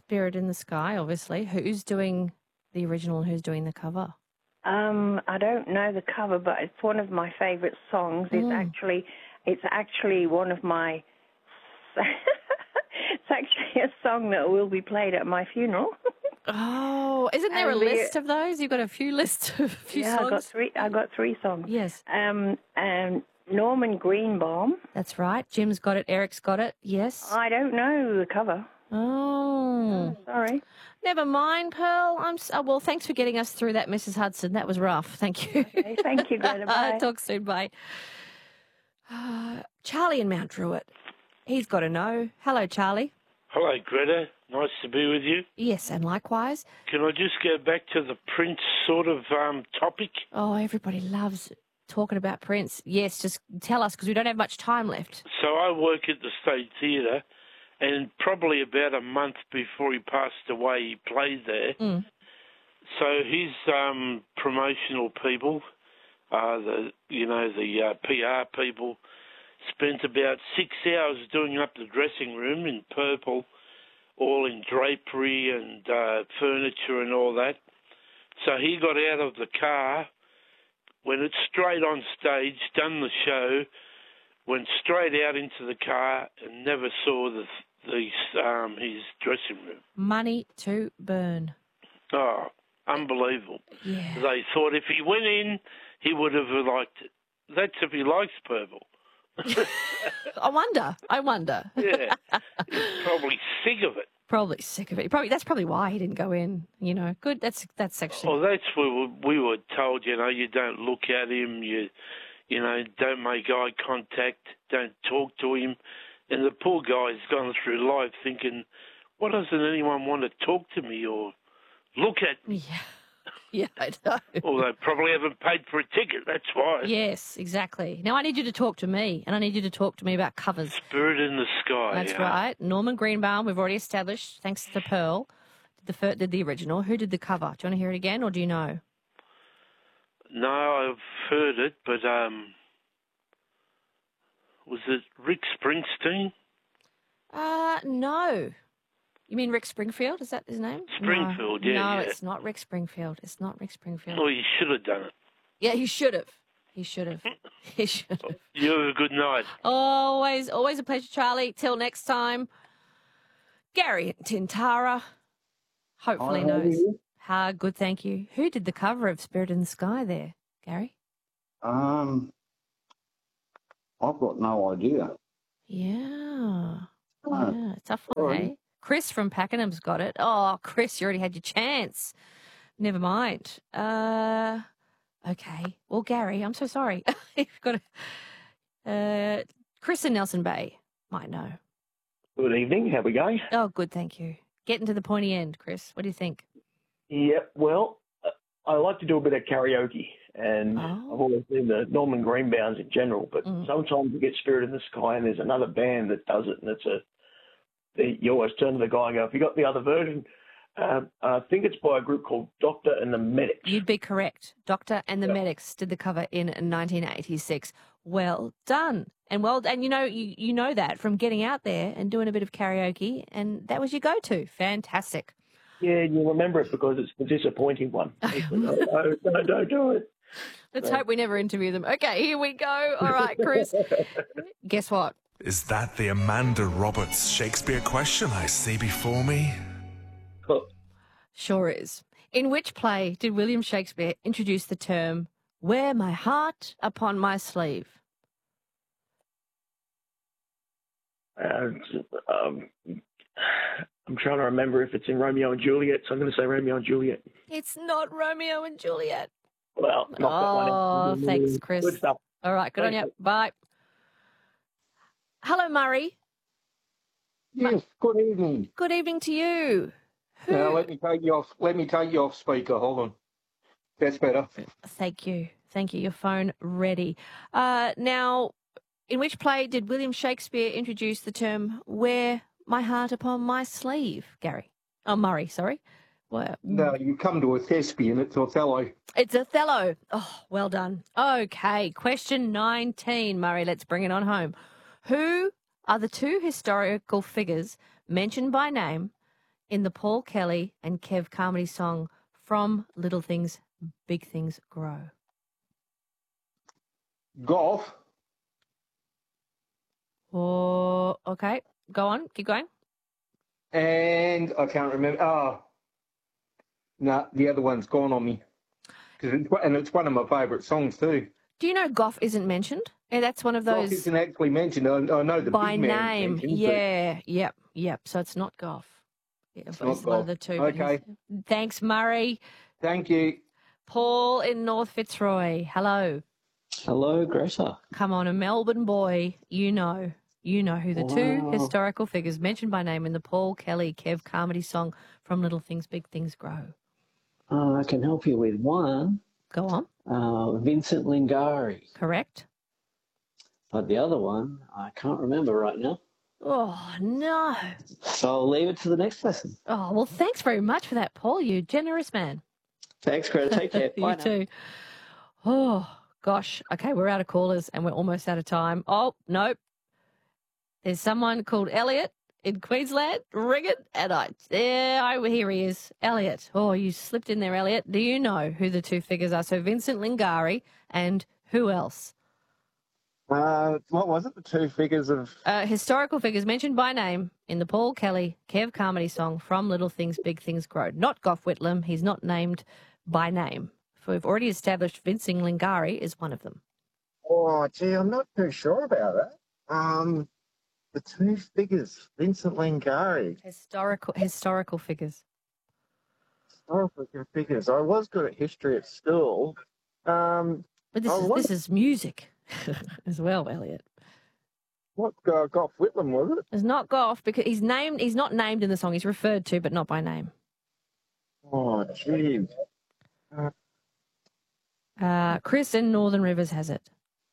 Spirit in the Sky, obviously. Who's doing the original and who's doing the cover? I don't know the cover, but it's one of my favourite songs. It's actually one of my. It's actually a song that will be played at my funeral. Oh, isn't there a list of those? You've got a few lists of songs. I got three songs. Yes. And Norman Greenbaum. That's right. Jim's got it. Eric's got it. Yes. I don't know the cover. Oh, sorry. Never mind, Pearl. Well, thanks for getting us through that, Mrs. Hudson. That was rough. Thank you. Okay, thank you, Greta. Bye. Talk soon. Bye. Charlie in Mount Druitt. He's got to know. Hello, Charlie. Hello, Greta. Nice to be with you. Yes, and likewise. Can I just go back to the Prince sort of topic? Oh, everybody loves talking about Prince. Yes, just tell us because we don't have much time left. So I work at the State Theatre, and probably about a month before he passed away, he played there. So his promotional people, the PR people, spent about 6 hours doing up the dressing room in purple, all in drapery and furniture and all that. So he got out of the car, went straight on stage, done the show, went straight out into the car and never saw his dressing room. Money to burn. Oh, unbelievable. Yeah. They thought if he went in, he would have liked it. That's if he likes purple. I wonder. Yeah. He's probably sick of it. Probably sick of it. That's probably why he didn't go in. You know, good. That's actually. Well, that's where we were told. You know, you don't look at him. You don't make eye contact. Don't talk to him. And the poor guy's gone through life thinking, "Why doesn't anyone want to talk to me or look at me?" Yeah, I know. Well, they probably haven't paid for a ticket, that's why. Yes, exactly. Now, I need you to talk to me, and I need you to talk to me about covers. Spirit in the Sky. That's right. Norman Greenbaum, we've already established, thanks to Pearl, did the original. Who did the cover? Do you want to hear it again, or do you know? No, I've heard it, but was it Rick Springsteen? No. You mean Rick Springfield? Is that his name? Springfield, no. yeah. No, yeah. it's not Rick Springfield. It's not Rick Springfield. Oh, you should have done it. Yeah, he should have. He should have. He should have. You have a good night. Always a pleasure, Charlie. Till next time. Gary Tintara hopefully knows. Good, thank you. Who did the cover of Spirit in the Sky there, Gary? I've got no idea. Yeah, tough one, eh? Chris from Pakenham's got it. Oh, Chris, you already had your chance. Never mind. Okay. Well, Gary, I'm so sorry. You've got to... Chris in Nelson Bay might know. Good evening. How we going? Oh, good, thank you. Getting to the pointy end, Chris. What do you think? Yeah, well, I like to do a bit of karaoke, and I've always been the Norman Greenbaums in general, but sometimes you get Spirit in the Sky and there's another band that does it, and you always turn to the guy and go, have you got the other version? I think it's by a group called Doctor and the Medics. You'd be correct. Doctor and the Medics did the cover in 1986. Well done. And you know that from getting out there and doing a bit of karaoke, and that was your go-to. Fantastic. Yeah, you remember it because it's the disappointing one. No, don't do it. Let's hope we never interview them. Okay, here we go. All right, Chris. Guess what? Is that the Amanda Roberts Shakespeare question I see before me? Sure is. In which play did William Shakespeare introduce the term, wear my heart upon my sleeve? I'm trying to remember if it's in Romeo and Juliet, so I'm going to say Romeo and Juliet. It's not Romeo and Juliet. Well, knock that one out. Thanks, Chris. Good stuff. All right, good on you. Bye. Hello, Murray. Yes, good evening. Good evening to you. Now let me take you off speaker. Hold on. That's better. Thank you. Your phone ready. Now, in which play did William Shakespeare introduce the term wear my heart upon my sleeve, Gary? Oh, Murray, sorry. Well, no, you come to a thespian. It's Othello. It's Othello. Oh, well done. Okay, question 19, Murray. Let's bring it on home. Who are the two historical figures mentioned by name in the Paul Kelly and Kev Carmody song From Little Things, Big Things Grow? Golf. Oh, okay. Go on. Keep going. And I can't remember. Oh, no, the other one's gone on me. It's one of my favourite songs too. Do you know Goff isn't mentioned? Yeah, that's one of those. Goff isn't actually mentioned. I know the by big man name. mentioned, Yeah, yep. So it's not Goff. Yeah, it's not one of Goff. the two. Okay. Thanks, Murray. Thank you. Paul in North Fitzroy. Hello. Hello, Greta. Come on, a Melbourne boy. You know who the two historical figures mentioned by name in the Paul Kelly, Kev Carmody song From Little Things, Big Things Grow. I can help you with one. Go on. Vincent Lingari. Correct. But the other one, I can't remember right now. Oh, no. So I'll leave it to the next lesson. Oh, well, thanks very much for that, Paul. You generous man. Thanks, Greta. Take care. Bye You now. too. Oh, gosh. Okay, we're out of callers and we're almost out of time. Oh, nope. There's someone called Elliot in Queensland. Ring it. And here he is. Elliot. Oh, you slipped in there, Elliot. Do you know who the two figures are? So Vincent Lingari and who else? What was it? The two figures of... Historical figures mentioned by name in the Paul Kelly, Kev Carmody song From Little Things, Big Things Grow. Not Gough Whitlam. He's not named by name. We've already established Vincent Lingari is one of them. Oh, gee, I'm not too sure about that. The two figures, Vincent Lingari. Historical figures. Historical figures. I was good at history at school. But this is music as well, Elliot. What Gough Whitlam was it? It's not Gough because he's not named in the song. He's referred to, but not by name. Oh, gee. Chris in Northern Rivers has it.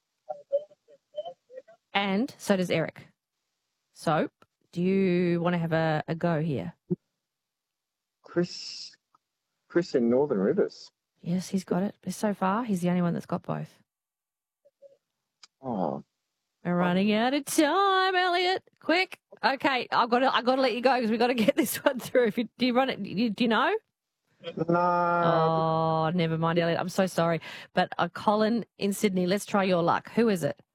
And so does Eric. So, do you want to have a go here? Chris in Northern Rivers. Yes, he's got it. So far, he's the only one that's got both. Oh. We're running out of time, Elliot. Quick. Okay, I've got to let you go because we've got to get this one through. Do you run it? Do you know? No. Oh, never mind, Elliot. I'm so sorry. But Colin in Sydney, let's try your luck. Who is it?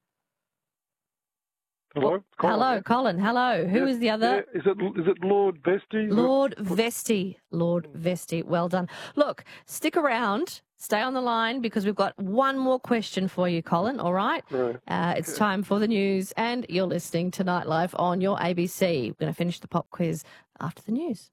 Hello, Colin. Hello, Colin. Hello. Who is the other? Yeah. Is it Lord Vestey? Lord Vestey. Lord Vestey. Well done. Look, stick around. Stay on the line because we've got one more question for you, Colin. All right? Right. It's time for the news, and you're listening to Nightlife on your ABC. We're going to finish the pop quiz after the news.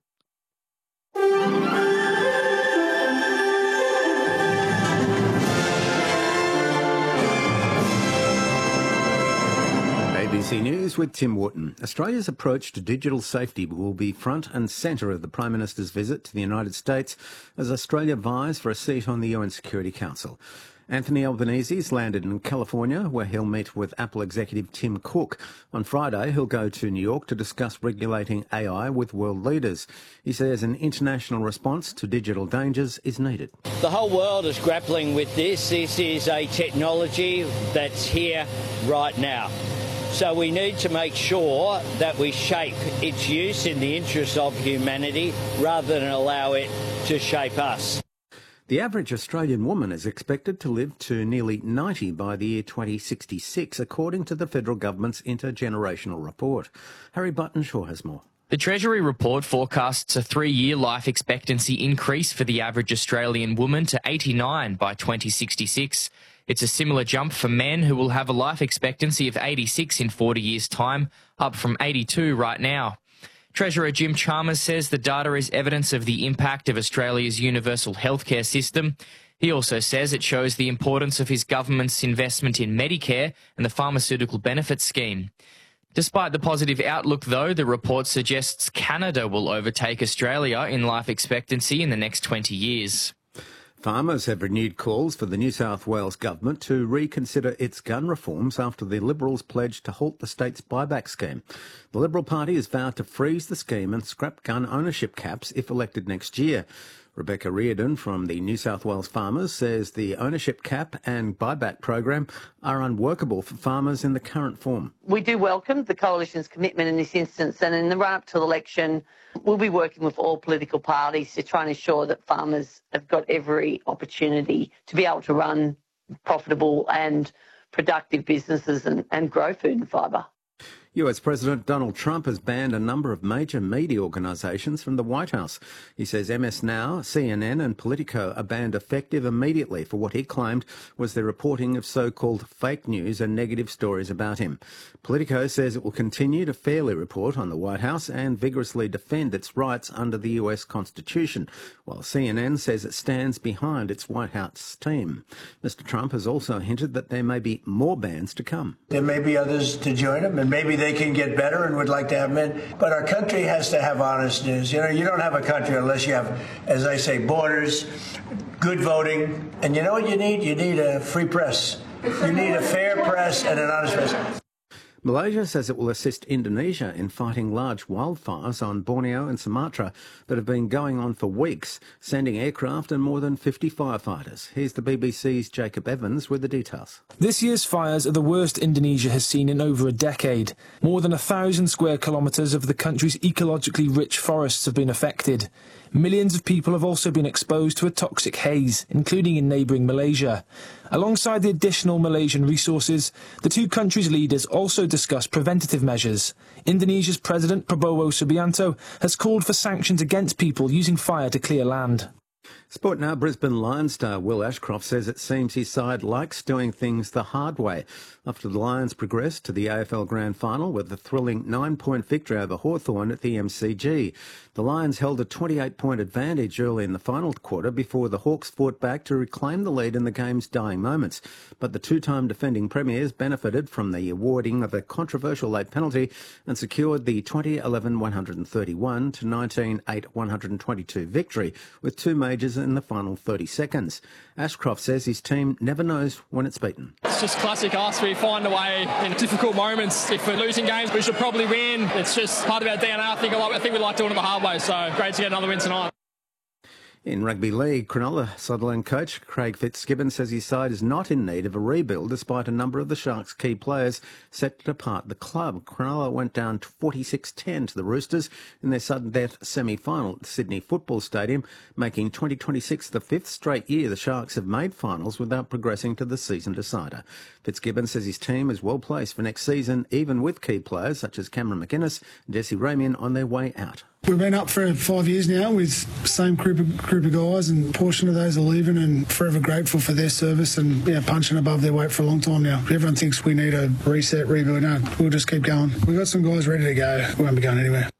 ABC News with Tim Wharton. Australia's approach to digital safety will be front and centre of the Prime Minister's visit to the United States as Australia vies for a seat on the UN Security Council. Anthony Albanese has landed in California, where he'll meet with Apple executive Tim Cook. On Friday, he'll go to New York to discuss regulating AI with world leaders. He says an international response to digital dangers is needed. The whole world is grappling with this. This is a technology that's here right now. So we need to make sure that we shape its use in the interest of humanity rather than allow it to shape us. The average Australian woman is expected to live to nearly 90 by the year 2066, according to the federal government's intergenerational report. Harry Buttonshaw has more. The Treasury report forecasts a 3-year life expectancy increase for the average Australian woman to 89 by 2066. It's a similar jump for men, who will have a life expectancy of 86 in 40 years' time, up from 82 right now. Treasurer Jim Chalmers says the data is evidence of the impact of Australia's universal healthcare system. He also says it shows the importance of his government's investment in Medicare and the pharmaceutical benefits scheme. Despite the positive outlook, though, the report suggests Canada will overtake Australia in life expectancy in the next 20 years. Farmers have renewed calls for the New South Wales government to reconsider its gun reforms after the Liberals pledged to halt the state's buyback scheme. The Liberal Party has vowed to freeze the scheme and scrap gun ownership caps if elected next year. Rebecca Reardon from the New South Wales Farmers says the ownership cap and buyback program are unworkable for farmers in the current form. We do welcome the Coalition's commitment in this instance, and in the run-up to the election, we'll be working with all political parties to try and ensure that farmers have got every opportunity to be able to run profitable and productive businesses and grow food and fibre. US President Donald Trump has banned a number of major media organisations from the White House. He says MS Now, CNN and Politico are banned effective immediately for what he claimed was their reporting of so-called fake news and negative stories about him. Politico says it will continue to fairly report on the White House and vigorously defend its rights under the US Constitution, while CNN says it stands behind its White House team. Mr Trump has also hinted that there may be more bans to come. There may be others to join him, and maybe they can get better and would like to have men. But our country has to have honest news. You know, you don't have a country unless you have, as I say, borders, good voting. And you know what you need? You need a free press. You need a fair press and an honest press. Malaysia says it will assist Indonesia in fighting large wildfires on Borneo and Sumatra that have been going on for weeks, sending aircraft and more than 50 firefighters. Here's the BBC's Jacob Evans with the details. This year's fires are the worst Indonesia has seen in over a decade. More than 1,000 square kilometres of the country's ecologically rich forests have been affected. Millions of people have also been exposed to a toxic haze, including in neighbouring Malaysia. Alongside the additional Malaysian resources, the two countries' leaders also discussed preventative measures. Indonesia's President Prabowo Subianto has called for sanctions against people using fire to clear land. Sport now. Brisbane Lions star Will Ashcroft says it seems his side likes doing things the hard way. After the Lions progressed to the AFL Grand Final with a thrilling 9-point victory over Hawthorn at the MCG. The Lions held a 28-point advantage early in the final quarter before the Hawks fought back to reclaim the lead in the game's dying moments. But the two-time defending premiers benefited from the awarding of a controversial late penalty and secured the 2011 131 to 19 8 122 victory with two majors in the final 30 seconds. Ashcroft says his team never knows when it's beaten. It's just classic us. We find a way in difficult moments. If we're losing games, we should probably win. It's just part of our DNA. I think we like doing it the hard way. So great to get another win tonight. In rugby league, Cronulla Sutherland coach Craig Fitzgibbon says his side is not in need of a rebuild despite a number of the Sharks' key players set to depart the club. Cronulla went down 46-10 to the Roosters in their sudden death semi-final at the Sydney Football Stadium, making 2026 the fifth straight year the Sharks have made finals without progressing to the season decider. Fitzgibbon says his team is well placed for next season, even with key players such as Cameron McInnes and Jesse Ramian on their way out. We've been up for 5 years now with the same group of guys, and a portion of those are leaving, and forever grateful for their service and punching above their weight for a long time now. Everyone thinks we need a reset, rebuild. No, we'll just keep going. We've got some guys ready to go. We won't be going anywhere.